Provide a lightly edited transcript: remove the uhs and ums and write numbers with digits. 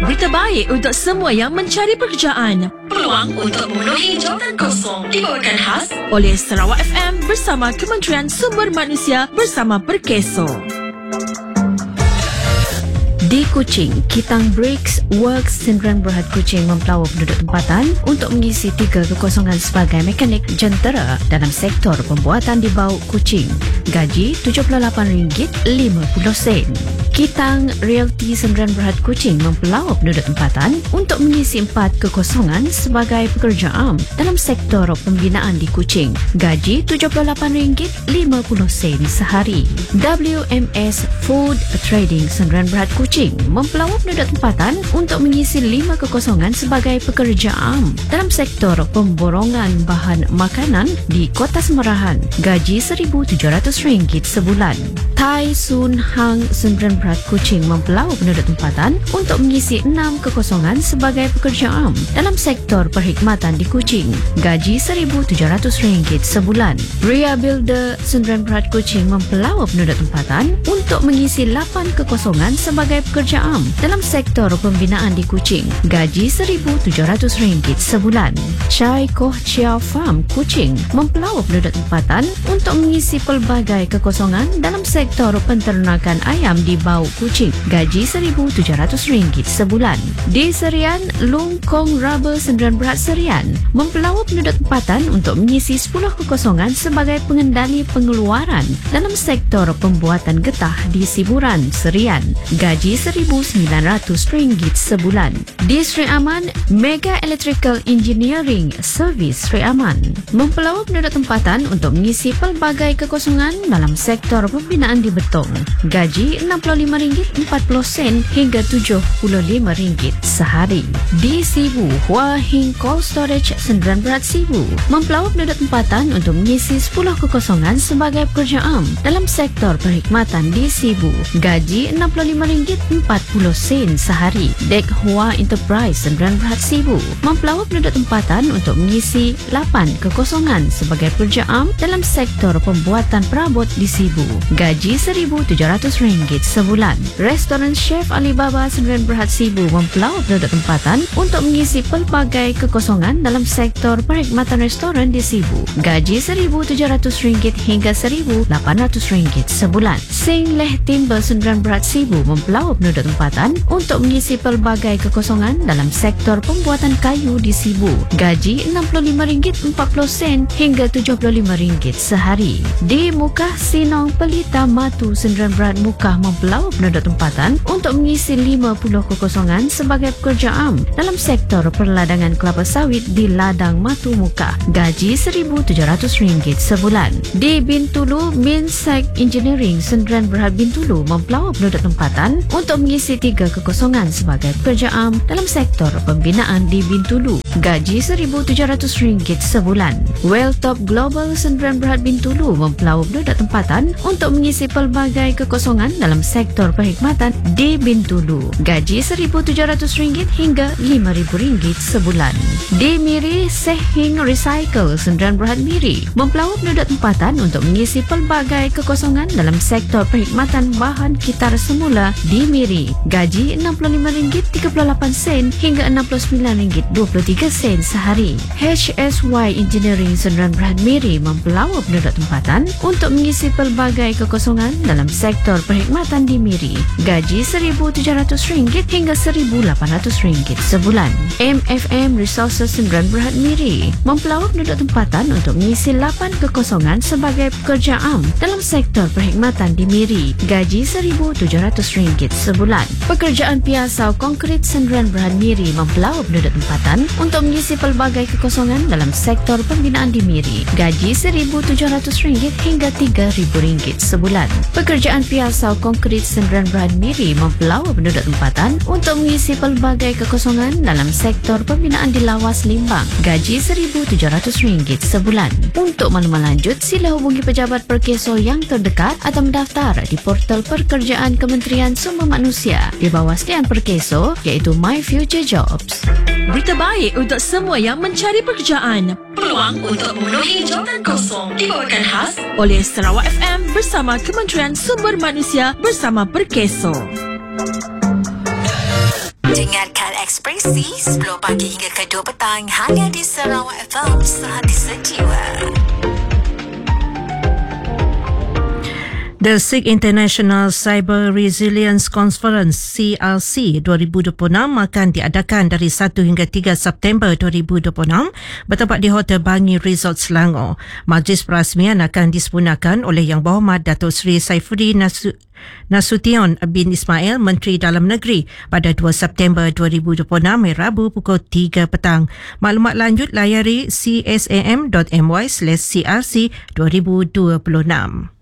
Berita baik untuk semua yang mencari pekerjaan. Peluang untuk memenuhi jawatan kosong dibawakan khas oleh Sarawak FM bersama Kementerian Sumber Manusia bersama Perkeso. Di Kuching, Kitang Bricks Works Sdn Bhd Kuching mempelawa penduduk tempatan untuk mengisi 3 kekosongan sebagai mekanik jentera dalam sektor pembuatan di Bau Kuching. Gaji RM78.50. Kitang Realty Sdn Bhd Kuching mempelawa penduduk tempatan untuk mengisi 4 kekosongan sebagai pekerja am dalam sektor pembinaan di Kuching. Gaji RM78.50 sehari. WMS Food Trading Sdn Bhd Kuching mempelawa penduduk tempatan untuk mengisi 5 kekosongan sebagai pekerja am dalam sektor pemborongan bahan makanan di Kota Semerahan. Gaji RM1,700 sebulan. Tai Sun Hang Sdn Bhd Kuching mempelawa penduduk tempatan untuk mengisi 6 kekosongan sebagai pekerja am dalam sektor perkhidmatan di Kuching. Gaji RM1,700 sebulan. Ria Builder Sdn Bhd Kuching mempelawa penduduk tempatan untuk mengisi 8 kekosongan sebagai pekerja am dalam sektor pembinaan di Kuching. Gaji RM1,700 sebulan. Chai Koh Chia Farm Kuching mempelawa penduduk tempatan untuk mengisi pelbagai kekosongan dalam sektor penternakan ayam di Bau Kuching. Gaji RM1,700 sebulan. Di Serian, Lung Kong Rubber Sdn Bhd Serian mempelawa penduduk tempatan untuk mengisi 10 kekosongan sebagai pengendali pengeluaran dalam sektor pembuatan getah di Siburan, Serian. Gaji RM1,900 sebulan. Di Sri Aman, Mega Electrical Engineering Service Sri Aman mempelawa penduduk tempatan untuk mengisi pelbagai kekosongan dalam sektor pembinaan di Betong. Gaji RM65.40 hingga RM75 sehari. Di Sibu, Hua Hing Cold Storage Sdn Bhd Sibu mempelawa penduduk tempatan untuk mengisi 10 kekosongan sebagai pekerja am dalam sektor perkhidmatan di Sibu. Gaji RM65.40 sehari. Dek Hua Enterprise Sdn Bhd Sibu mempelawa penduduk tempatan untuk mengisi 8 kekosongan sebagai pekerja am dalam sektor pembuatan perabot di Sibu. Gaji RM1,700 sebulan. Restoran Chef Alibaba Sdn Bhd Sibu mempelawa penduduk tempatan untuk mengisi pelbagai kekosongan dalam sektor perkhidmatan restoran di Sibu. Gaji RM1,700 hingga RM1,800 sebulan. Sing Leh Timber Sdn Bhd Sibu mempelawa penduduk tempatan untuk mengisi pelbagai kekosongan dalam sektor pembuatan kayu di Sibu. Gaji RM65.40 hingga RM75 sehari. Di Mukah Sinong Pelita Matu Sdn Bhd Mukah mempelawa penduduk tempatan untuk mengisi 50 kekosongan sebagai pekerja am dalam sektor perladangan kelapa sawit di Ladang Matu Mukah. Gaji RM1,700 sebulan. Di Bintulu, Minsek Engineering Sdn Bhd Bintulu mempelawa penduduk tempatan untuk mengisi 3 kekosongan sebagai pekerja am dalam sektor pembinaan di Bintulu. Gaji RM1,700 sebulan. Welltop Global Sdn Bhd Bintulu mempelawa penduduk tempatan untuk mengisi pelbagai kekosongan dalam sektor perkhidmatan di Bintulu. Gaji RM1,700 hingga RM5,000 sebulan. Di Miri, Sehing Recycle Sdn Bhd Miri mempelawa penduduk tempatan untuk mengisi pelbagai kekosongan dalam sektor perkhidmatan bahan kitar semula di Miri. Gaji RM65.38 hingga RM69.23 sehari. HSY Engineering Sdn Bhd Miri mempelawa penduduk tempatan untuk mengisi pelbagai kekosongan dalam sektor perkhidmatan di Miri. Gaji RM1,700 hingga RM1,800 sebulan. MFM Resources Sdn Bhd Miri mempelawa penduduk tempatan untuk mengisi 8 kekosongan sebagai pekerja am dalam sektor perkhidmatan di Miri. Gaji RM1,700 sebulan. Pekerjaan piasau konkrit Sdn Bhd Miri mempelawa penduduk tempatan untuk mengisi pelbagai kekosongan dalam sektor pembinaan di Miri. Gaji RM1,700 hingga RM3,000 sebulan. Pekerjaan piasau konkrit Sdn Bhd Miri mempelawa penduduk tempatan untuk mengisi pelbagai kekosongan dalam sektor pembinaan di Lawas Limbang. Gaji RM1,700 sebulan. Untuk maklumat lanjut, sila hubungi pejabat Perkeso yang terdekat atau mendaftar di portal pekerjaan Kementerian Sumber Manusia di bawah Sdn Perkeso iaitu My Future Jobs. Berita baik untuk semua yang mencari pekerjaan. Peluang untuk memenuhi jawatan kosong dibawakan khas oleh Sarawak FM bersama Kementerian Sumber Manusia bersama Perkeso. Dengarkan Ekspresi 10 pagi hingga ke 2 petang hanya di Sarawak FM, sehati sejiwa. The SIG International Cyber Resilience Conference CRC 2026 akan diadakan dari 1 hingga 3 September 2026 bertempat di Hotel Bangi Resort Selangor. Majlis perasmian akan disempurnakan oleh Yang Berhormat Datuk Seri Saifuddin Nasution bin Ismail, Menteri Dalam Negeri pada 2 September 2026 Rabu pukul 3 petang. Maklumat lanjut layari csam.my/crc 2026.